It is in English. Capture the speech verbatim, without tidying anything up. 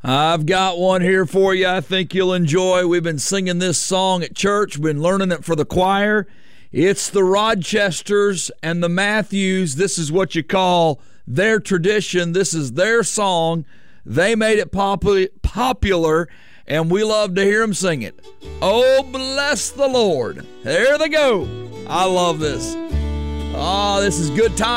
I've got one here for you I think you'll enjoy. We've been singing this song at church. We've been learning it for the choir. It's the Rochesters and the Matthews. This is what you call their tradition. This is their song. They made it popu- popular, and we love to hear them sing it. Oh, bless the Lord. There they go. I love this. Oh, this is good time.